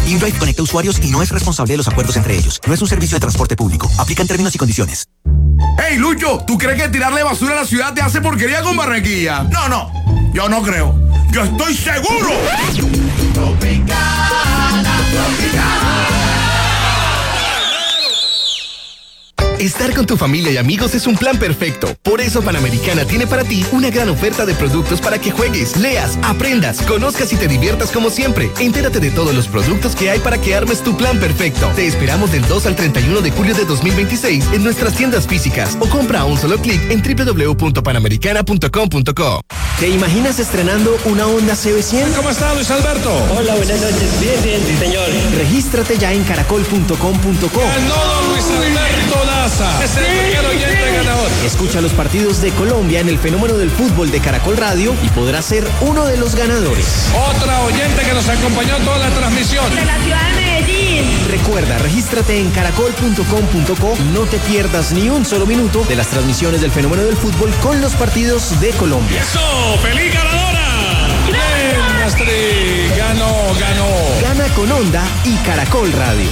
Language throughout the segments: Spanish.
InDrive conecta usuarios y no es responsable de los acuerdos entre ellos. No es un servicio de transporte público. Aplican términos y condiciones. ¡Hey, Lucho! ¿Tú crees que tirarle basura a la ciudad te hace porquería con Barranquilla? No. Yo no creo. ¡Yo estoy seguro! Tropicana. Estar con tu familia y amigos es un plan perfecto. Por eso Panamericana tiene para ti una gran oferta de productos para que juegues, leas, aprendas, conozcas y te diviertas como siempre. Entérate de todos los productos que hay para que armes tu plan perfecto. Te esperamos del 2 al 31 de julio de 2026 en nuestras tiendas físicas o compra a un solo clic en www.panamericana.com.co. ¿Te imaginas estrenando una Honda CB100? ¿Cómo está, Luis Alberto? Hola, buenas noches. Bien, sí, señor. Regístrate ya en caracol.com.co. Ganó Luis Alberto Daza. Es el primer oyente ganador. Escucha los partidos de Colombia en el fenómeno del fútbol de Caracol Radio y podrás ser uno de los ganadores. Otra oyente que nos acompañó toda la transmisión. De la ciudad de Medellín. Recuerda, regístrate en caracol.com.co y no te pierdas ni un solo minuto de las transmisiones del fenómeno del fútbol con los partidos de Colombia. ¡Eso! ¡Feliz ganadora! ¡Bien, Astrid! ¡Ganó! Gana con Honda y Caracol Radio.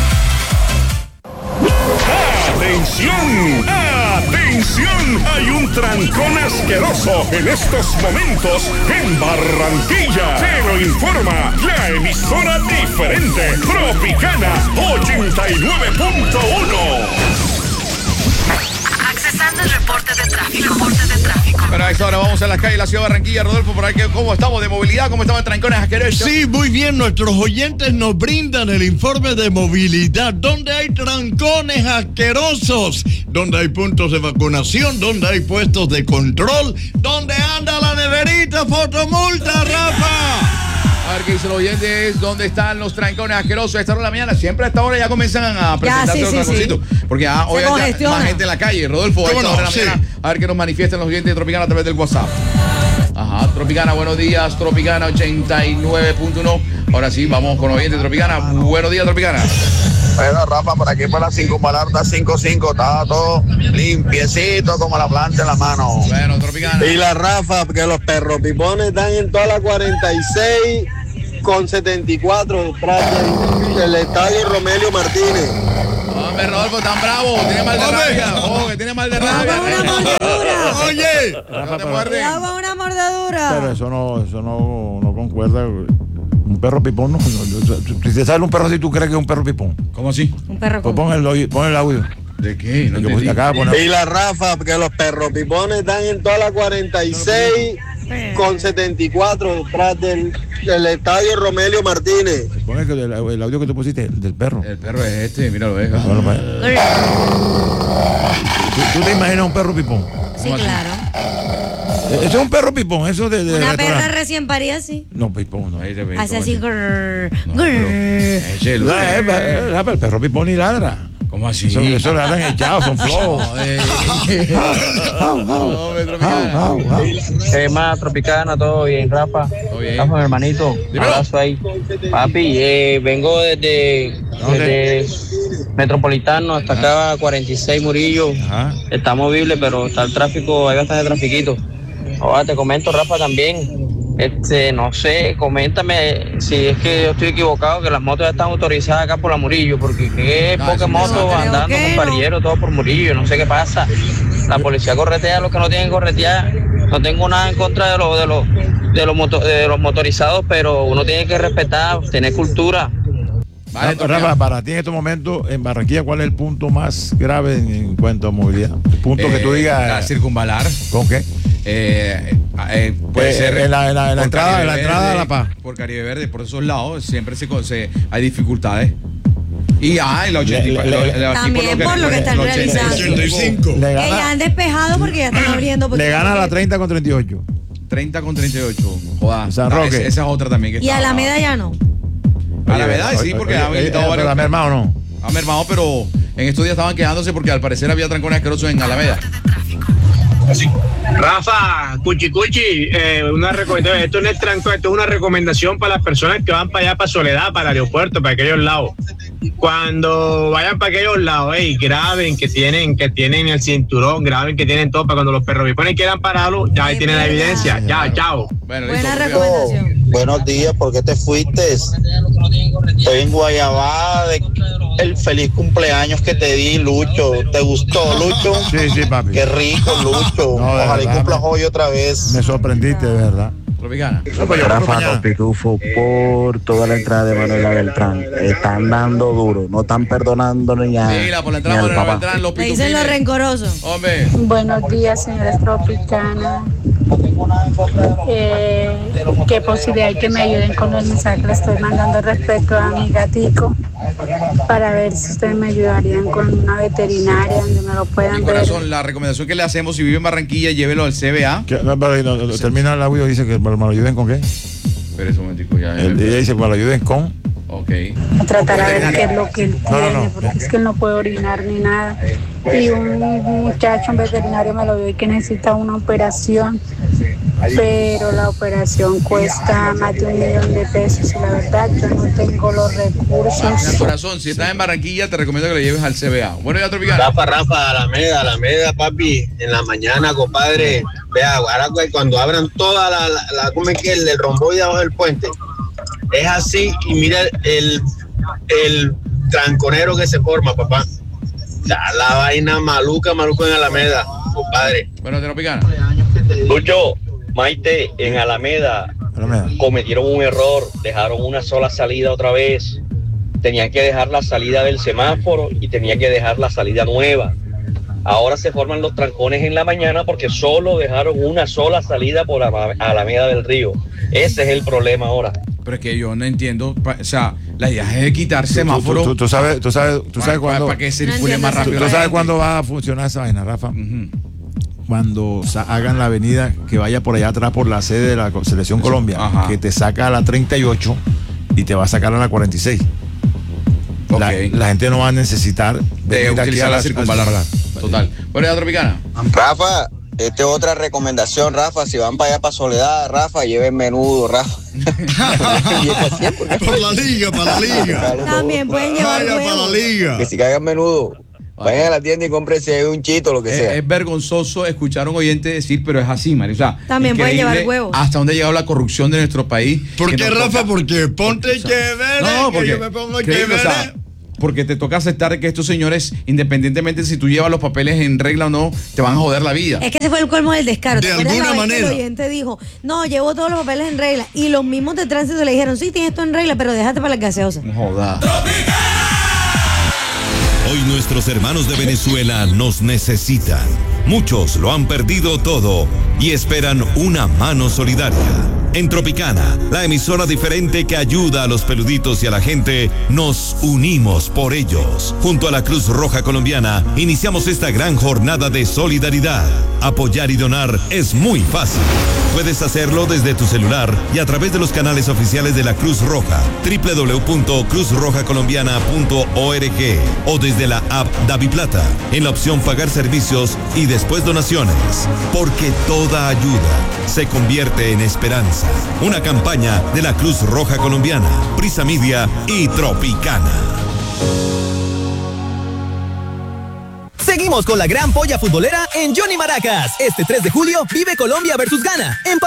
¡Atención! ¡Atención! Hay un trancón asqueroso en estos momentos en Barranquilla. Te lo informa la emisora diferente, Tropicana 89.1. Accesando el reporte de tráfico. Pero a esta hora vamos a las calles de la ciudad de Barranquilla, Rodolfo, por aquí, ¿cómo estamos de movilidad? ¿Cómo estamos en trancones asquerosos? Sí, muy bien, nuestros oyentes nos brindan el informe de movilidad, donde hay trancones asquerosos, donde hay puntos de vacunación, donde hay puestos de control, donde anda la neverita fotomulta, Rafa. A ver qué dicen los oyentes, ¿dónde están los trancones asquerosos a esta hora de la mañana? Siempre a esta hora ya comienzan a presentarse los tranconcitos. Porque hoy hay más gente en la calle. Rodolfo, a esta hora de la mañana, a ver qué nos manifiestan los oyentes de Tropicana a través del WhatsApp. Ajá, Tropicana, buenos días, Tropicana 89.1. Ahora sí, vamos con los oyentes de Tropicana. Buenos días, Tropicana. Bueno, Rafa, por aquí por la 5 Malarda 55, estaba todo limpiecito como la planta en la mano. Bueno, Tropicana. Y la Rafa, porque los perros pipones están en toda la 46 con 74 detrás del estadio Romelio Martínez. Hombre, Rodolfo, tan bravo, tiene mal de rabia. Ojo, que tiene mal de rabia. Oye, Rafa, te muerde. Una mordedura. Pero eso no concuerda. Un perro pipón, no. Si te sale un perro así, ¿tú crees que es un perro pipón? ¿Cómo así? Un perro pues pon el audio. ¿De qué? No y la Rafa, porque los perros pipones están en toda la 46 con 74 detrás del estadio Romelio Martínez. Pon el audio que tú pusiste, el del perro. El perro es este, míralo, ve. ¿Tú te imaginas un perro pipón? Sí, claro. Eso es un perro pipón, eso de una perra recién parida, sí. No, pipón, no. Hace así, grrr. El perro pipón ni ladra. ¿Cómo así? Eso le han echado, son flojos. ¿Qué más, Tropicana? ¿Todo bien, Rafa? Todo bien. Rafa, mi hermanito. Un abrazo ahí. Papi, vengo desde Metropolitano hasta acá, 46 Murillo. Ajá. Está movible, pero está el tráfico, hay bastante trafiquito. Ahora te comento, Rafa, también. No sé, coméntame si es que yo estoy equivocado, que las motos ya están autorizadas acá por la Murillo, porque qué pocas motos andando con parrillero, todo por Murillo, no sé qué pasa. La policía corretea a los que no tienen que corretear. No tengo nada en contra de los motorizados, pero uno tiene que respetar, tener cultura. Vale, Rafa, para ti en estos momentos en Barranquilla, ¿cuál es el punto más grave en cuanto a movilidad? El punto que tú digas. Circunvalar. ¿Con qué? Puede ser en la entrada de La Paz. Por Caribe Verde, por esos lados siempre hay dificultades. Y en la 85. También por lo que están realizando. 85. Que ya han despejado porque ya están abriendo. Le gana a la 30 con 38. 30 con 38. Joder. San Roque. Esa es otra también. Y Alameda ya no. Alameda sí, porque ha habilitado varios. ¿Ha mermado o no? Ha mermado, pero en estos días estaban quejándose porque al parecer había trancones asquerosos en Alameda. Así. Rafa, cuchi, una recomendación. Esto no es tranco, esto es una recomendación para las personas que van para allá, para Soledad, para el aeropuerto, para aquellos lados. Cuando vayan para aquellos lados, graben que tienen el cinturón, graben que tienen todo, para cuando los perros bipones quieran pararlo, ya ahí tienen la evidencia. Ya, chao. Buena recomendación. Buenos días, ¿por qué te fuiste? Estoy en Guayabá, el feliz cumpleaños que te di, Lucho. ¿Te gustó, Lucho? Sí, papi. Qué rico, Lucho. No, ojalá y cumplas hoy otra vez. Me sorprendiste, de verdad. Rafa, Pitufo, por toda la entrada de Manuela Beltrán. Están dando duro, no están perdonando ni a. Mira, por la entrada de Manuela Beltrán, los Me dicen los rencorosos. Hombre. Buenos días, señores Tropicana. ¿Qué posibilidad hay que me ayuden con el mensaje que le estoy mandando respecto a mi gatico? Para ver si ustedes me ayudarían con una veterinaria donde me lo puedan ver. Corazón, la recomendación que le hacemos, si vive en Barranquilla, llévelo al CBA. Termina el audio, dice que me lo ayuden con qué. Espera un momentico ya. Ella dice que me lo ayuden con. Ok. Tratar a ver qué es lo que él tiene, porque es que él no puede orinar ni nada. Y un muchacho, un veterinario, me lo dio y que necesita una operación, pero la operación cuesta más de $1 millón pesos y la verdad yo no tengo los recursos. Corazón, si estás en Barranquilla, te recomiendo que lo lleves al CBA. Bueno, ya Tropicana. Rafa, Alameda, papi, en la mañana, compadre. Vea, ahora cuando abran toda la ¿cómo es que el romboide abajo del puente? Es así, y mira el tranconero que se forma, papá. La vaina maluca en Alameda, compadre. Bueno, Tropicana. Lucho, Maite, en Alameda cometieron un error, dejaron una sola salida otra vez. Tenían que dejar la salida del semáforo y tenían que dejar la salida nueva. Ahora se forman los trancones en la mañana porque solo dejaron una sola salida por Alameda del Río. Ese es el problema ahora. Pero es que yo no entiendo, o sea, la idea es quitar semáforo. Tú sabes cuándo. Para que circule más rápido. ¿Tú sabes cuándo va a funcionar esa vaina, Rafa? Cuando hagan la avenida que vaya por allá atrás por la sede de la Selección Colombia, que te saca a la 38 y te va a sacar a la 46. Okay. La gente no va a necesitar de utilizar la circunvalar. Total. Bueno, ya Tropicana. Rafa, esta es otra recomendación, Rafa. Si van para allá para Soledad, Rafa, lleven menudo, Rafa. Por la liga. También pueden llevar para la liga. Que si caigan menudo. Vayan a la tienda y cómprense un chito, lo que sea. Es vergonzoso escuchar a un oyente decir, pero es así, Mario. O sea, también pueden llevar huevos. Hasta dónde ha llegado la corrupción de nuestro país. ¿Por qué, Rafa? Porque ponte chévere. No, porque yo me pongo chévere. O sea, porque te toca aceptar que estos señores, independientemente si tú llevas los papeles en regla o no, te van a joder la vida. Es que ese fue el colmo del descaro. De alguna manera. El oyente dijo, no, llevo todos los papeles en regla. Y los mismos de tránsito le dijeron, sí, tienes esto en regla, pero déjate para la gaseosa. No joda. Hoy nuestros hermanos de Venezuela nos necesitan. Muchos lo han perdido todo y esperan una mano solidaria. En Tropicana, la emisora diferente que ayuda a los peluditos y a la gente, nos unimos por ellos. Junto a la Cruz Roja Colombiana, iniciamos esta gran jornada de solidaridad. Apoyar y donar es muy fácil. Puedes hacerlo desde tu celular y a través de los canales oficiales de la Cruz Roja, www.cruzrojacolombiana.org o desde la app DaviPlata, en la opción Pagar Servicios y después Donaciones. Porque toda ayuda se convierte en esperanza. Una campaña de la Cruz Roja Colombiana, Prisa Media y Tropicana. Seguimos con la gran polla futbolera en Johnny Maracas. Este 3 de julio vive Colombia versus Ghana.